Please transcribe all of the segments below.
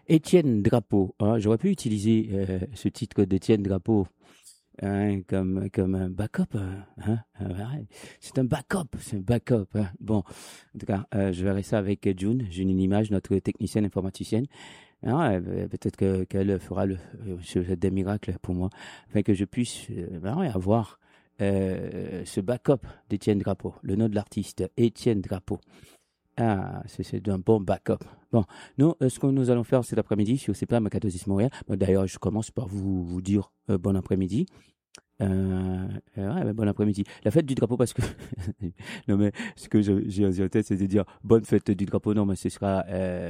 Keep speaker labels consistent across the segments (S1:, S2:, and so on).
S1: Étienne Drapeau, hein, j'aurais pu utiliser ce titre d'Étienne Drapeau hein, comme un backup. Ouais. C'est un backup. Hein. Bon, en tout cas, je verrai ça avec June Image, notre technicienne informaticienne. Ah, ouais, peut-être qu'elle fera des miracles pour moi, afin que je puisse ouais, avoir ce backup d'Étienne Drapeau, le nom de l'artiste, Étienne Drapeau. Ah, c'est un bon backup. Bon, nous, ce que nous allons faire cet après-midi sur CPAM 14 Montréal, d'ailleurs, je commence par vous dire bon après-midi. Ouais, bon après-midi. La fête du drapeau, parce que non mais ce que j'ai en tête, c'est de dire bonne fête du drapeau. Non, mais ce sera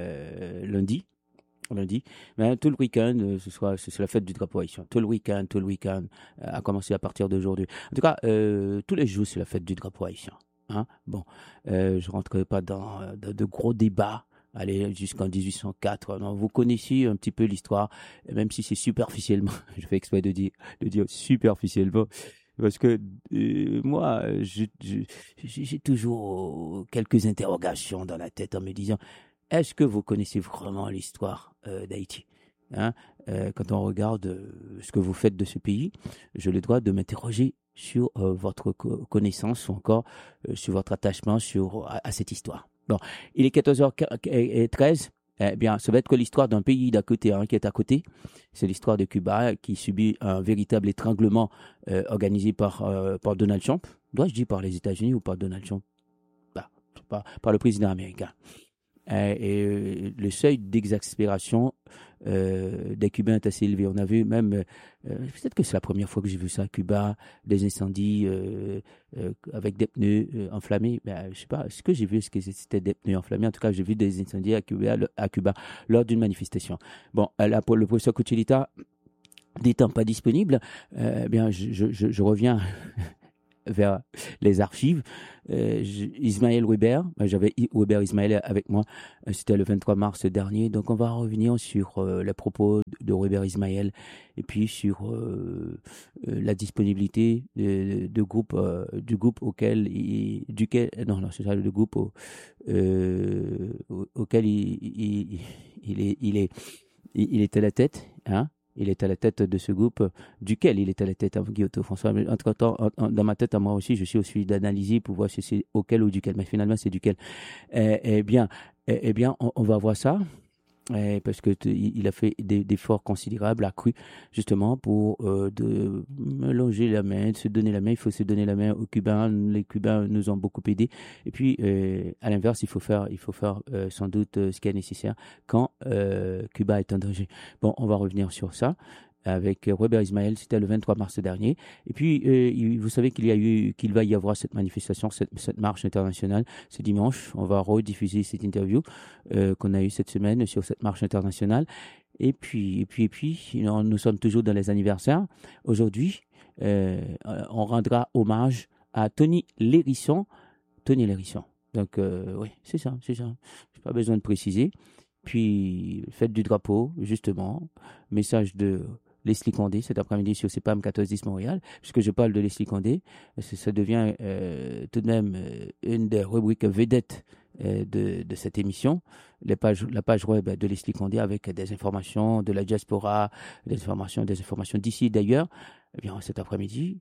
S1: lundi. Mais tout le week-end, c'est la fête du drapeau haïtien. Tout le week-end, à commencer à partir d'aujourd'hui. En tout cas, tous les jours, c'est la fête du drapeau haïtien. Hein? Bon, je rentrerai pas dans de gros débats. Allez, jusqu'en 1804. Non, vous connaissez un petit peu l'histoire, même si c'est superficiellement. Je fais exprès de dire superficiellement. Parce que moi, j'ai toujours quelques interrogations dans la tête en me disant est-ce que vous connaissez vraiment l'histoire d'Haïti hein quand on regarde ce que vous faites de ce pays, j'ai le droit de m'interroger sur votre connaissance ou encore sur votre attachement à cette histoire. Bon, il est 14h13. Eh bien, ça va être que l'histoire d'un pays d'à côté, hein, qui est à côté. C'est l'histoire de Cuba qui subit un véritable étranglement organisé par Donald Trump. Dois-je dire par les États-Unis ou par Donald Trump? Bah, par le président américain. Le seuil d'exaspération des Cubains est assez élevé. On a vu même, peut-être que c'est la première fois que j'ai vu ça à Cuba, des incendies avec des pneus enflammés. Ben, je sais pas, ce que j'ai vu, est-ce que c'était des pneus enflammés? En tout cas, j'ai vu des incendies à Cuba lors d'une manifestation. Bon, là, pour le professeur Cucilita, n'étant pas disponible, bien, je reviens vers les archives. Ismaël Weber, j'avais Weber Ismaël avec moi, c'était le 23 mars dernier, donc on va revenir sur les propos de Weber Ismaël et puis sur la disponibilité du groupe c'est ça, le groupe auquel il était la tête, hein. Il est à la tête de ce groupe, duquel il est à la tête, hein, Guillaume François. Mais entre-temps, dans ma tête, à moi aussi, je suis aussi d'analyser pour voir si c'est auquel ou duquel. Mais finalement, c'est duquel. Eh bien, on va voir ça. Parce que il a fait des efforts considérables, accrus, justement, pour de me longer la main, de se donner la main. Il faut se donner la main aux Cubains. Les Cubains nous ont beaucoup aidés. Et puis, à l'inverse, il faut faire sans doute ce qui est nécessaire quand Cuba est en danger. Bon, on va revenir sur ça avec Weber Ismaël, c'était le 23 mars dernier. Et puis, vous savez qu'il va y avoir cette manifestation, cette marche internationale, ce dimanche. On va rediffuser cette interview qu'on a eue cette semaine sur cette marche internationale. Et puis, nous sommes toujours dans les anniversaires. Aujourd'hui, on rendra hommage à Tony Lérisson. Donc, oui, c'est ça. J'ai pas besoin de préciser. Puis, fête du drapeau, justement. Message de Leslie Condé cet après-midi sur CPAM 1410 Montréal. Puisque je parle de Leslie Condé, ça devient tout de même une des rubriques vedettes de cette émission. La page web de Leslie Condé avec des informations de la diaspora, des informations d'ici et d'ailleurs. Eh bien, cet après-midi,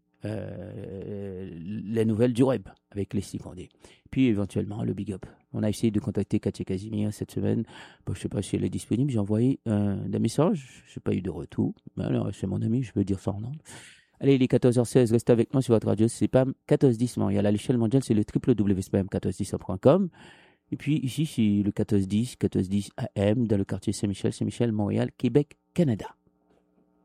S1: les nouvelles du web avec Leslie Condé. Puis éventuellement le big up. On a essayé de contacter Katia Casimir cette semaine. Bon, je ne sais pas si elle est disponible. J'ai envoyé des messages. Je n'ai pas eu de retour. Mais alors, c'est mon ami, je peux dire ça en nom. Allez, il est 14h16. Restez avec moi sur votre radio. C'est PAM 1410 Montréal. À l'échelle mondiale, c'est le www.spam1410.com. Et puis ici, c'est le 1410 AM dans le quartier Saint-Michel, Montréal, Québec, Canada.